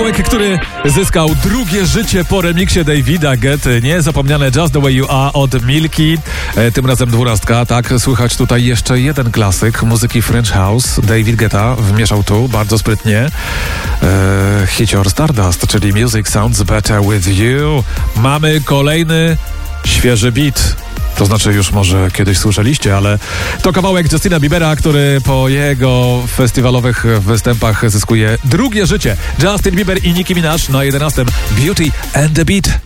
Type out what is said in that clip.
Kawałek, który zyskał drugie życie po remiksie Davida Guetty. Niezapomniane Just The Way You Are od Milki. Tym razem 12. Tak, słychać tutaj jeszcze jeden klasyk muzyki French House. David Guetta wmieszał tu bardzo sprytnie. Hit Your Stardust, czyli Music Sounds Better With You. Mamy kolejny świeży beat. To znaczy już może kiedyś słyszeliście, ale to kawałek Justina Biebera, który po jego festiwalowych występach zyskuje drugie życie. Justin Bieber i Nicki Minaj na 11. Beauty and the Beat.